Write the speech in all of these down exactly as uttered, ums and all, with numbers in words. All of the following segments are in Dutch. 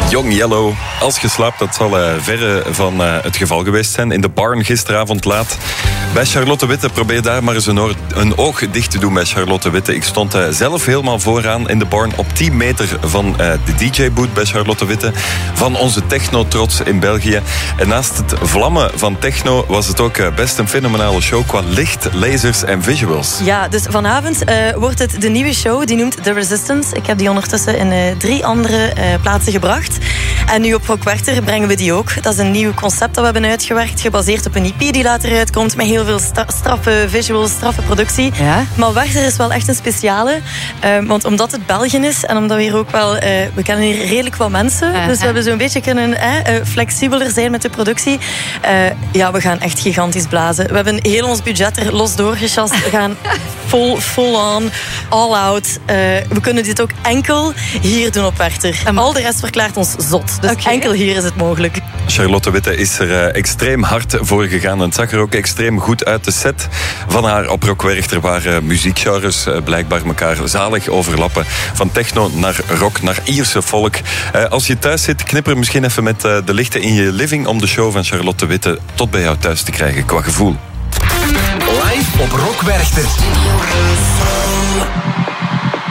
Young Yellow. Als je slaapt, dat zal uh, verre van uh, het geval geweest zijn. In de barn gisteravond laat. Bij Charlotte Witte, probeer daar maar eens een, oor, een oog dicht te doen bij Charlotte Witte. Ik stond uh, zelf helemaal vooraan in de barn op tien meter van uh, de D J-boot bij Charlotte Witte. Van onze techno-trots in België. En naast het vlammen van techno was het ook uh, best een fenomenale show qua licht, lasers en visuals. Ja, dus vanavond uh, wordt het de nieuwe show, die noemt The Resistance. Ik heb die ondertussen in uh, drie andere uh, plaatsen gebracht. En nu op Rock Werchter brengen we die ook. Dat is een nieuw concept dat we hebben uitgewerkt, gebaseerd op een E P die later uitkomt, met heel veel sta- straffe visuals, straffe productie. Ja? Maar Werchter is wel echt een speciale, uh, want omdat het België is en omdat we hier ook wel, uh, we kennen hier redelijk wat mensen, uh-huh. dus we hebben zo'n beetje kunnen uh, uh, flexibeler zijn met de productie. Uh, ja, we gaan echt gigantisch blazen. We hebben heel ons budget er los doorgechast. We gaan vol, full on, all out. Uh, we kunnen dit ook enkel hier doen op Werchter. Um, Al de rest verklaart ons zot. Dus okay. Enkel hier is het mogelijk. Charlotte Witte is er uh, extreem hard voor gegaan. En het zag er ook extreem goed uit. De set van haar op Rock Werchter, waar uh, muziekgenres uh, blijkbaar elkaar zalig overlappen. Van techno naar rock, naar Ierse folk. Uh, als je thuis zit, knipper misschien even met uh, de lichten in je living om de show van Charlotte Witte tot bij jou thuis te krijgen qua gevoel. Live op Rock Werchter.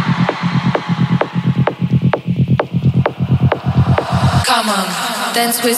Come on, dance with